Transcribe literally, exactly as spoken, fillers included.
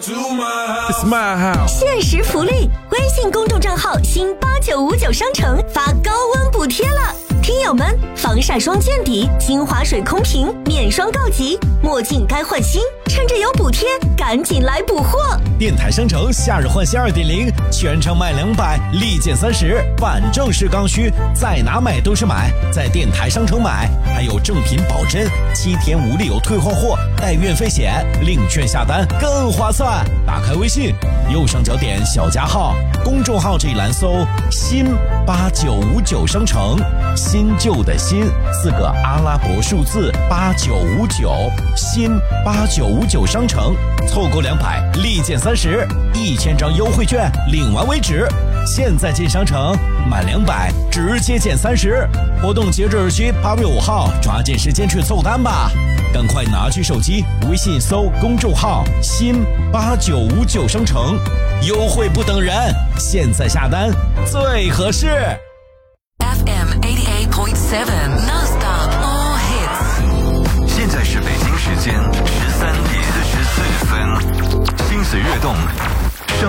It's my house。 限时福利，微信公众账号新八九五九商城发高温补贴了。听友们，防晒霜见底，精华水空瓶，面霜告急，墨镜该换新，趁着有补贴，赶紧来补货！ 电台商城夏日换新 二点零， 全场买两百，立减三十，反正是刚需，在哪买都是买，在电台商城买，还有正品保真，七天无理由退换货，带运费险，领券下单更划算。打开微信，右上角点小加号，公众号这一栏搜新八九五九商城，新旧的新四个阿拉伯数字八九五九，新八九五九商城，凑够两百立减三十，一千张优惠券领完为止。现在进商城满两百直接减三十，活动截止日期八月五号，抓紧时间去凑单吧！赶快拿起手机，微信搜公众号新八九五九商城，优惠不等人，现在下单最合适。 F M eighty-eight point seven Non-stop all hits。 现在是北京时间十三点四十四分，心随悦动。